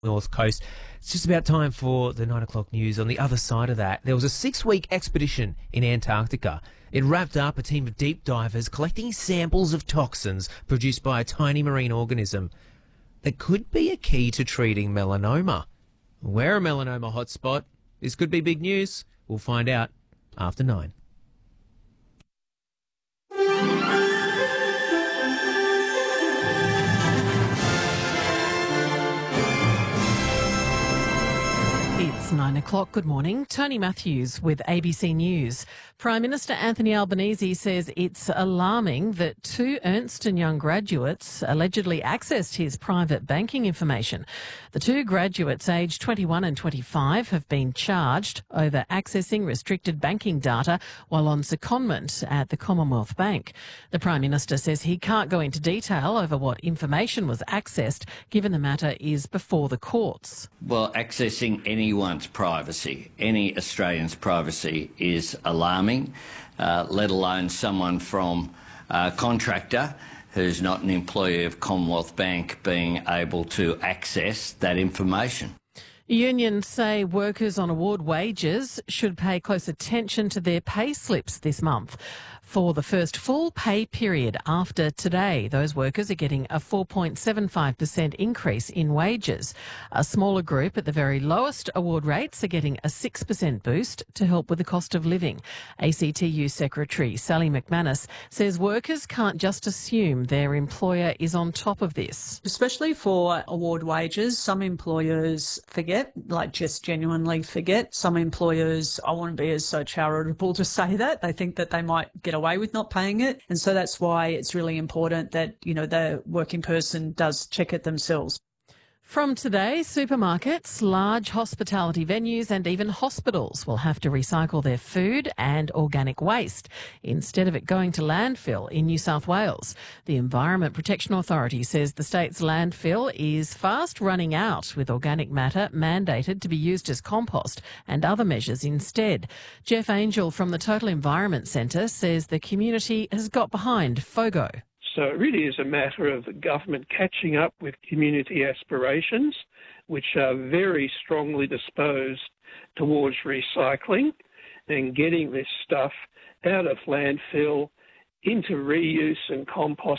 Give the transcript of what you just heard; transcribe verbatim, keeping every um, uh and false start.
North Coast. It's just about time for the nine o'clock news. On the other side of that, there was a six-week expedition in Antarctica. It wrapped up a team of deep divers collecting samples of toxins produced by a tiny marine organism that could be a key to treating melanoma. We're a melanoma hotspot. This could be big news. We'll find out after nine. It's nine o'clock. Good morning. Tony Matthews with A B C News. Prime Minister Anthony Albanese says it's alarming that two Ernst and Young graduates allegedly accessed his private banking information. The two graduates, aged twenty-one and twenty-five, have been charged over accessing restricted banking data while on secondment at the Commonwealth Bank. The Prime Minister says he can't go into detail over what information was accessed, given the matter is before the courts. Well, accessing anyone's privacy, any Australian's privacy, is alarming, uh, let alone someone from a contractor who's not an employee of Commonwealth Bank being able to access that information. Unions say workers on award wages should pay close attention to their pay slips this month. For the first full pay period after today, those workers are getting a four point seven five percent increase in wages. A smaller group at the very lowest award rates are getting a six percent boost to help with the cost of living. A C T U Secretary Sally McManus says workers can't just assume their employer is on top of this. Especially for award wages, some employers forget, like just genuinely forget. Some employers, I wouldn't be as so charitable to say that. They think that they might get away with not paying it. And so that's why it's really important that, you know, the working person does check it themselves. From today, supermarkets, large hospitality venues and even hospitals will have to recycle their food and organic waste instead of it going to landfill in New South Wales. The Environment Protection Authority says the state's landfill is fast running out, with organic matter mandated to be used as compost and other measures instead. Jeff Angel from the Total Environment Centre says the community has got behind FOGO. So it really is a matter of the government catching up with community aspirations, which are very strongly disposed towards recycling and getting this stuff out of landfill into reuse and compost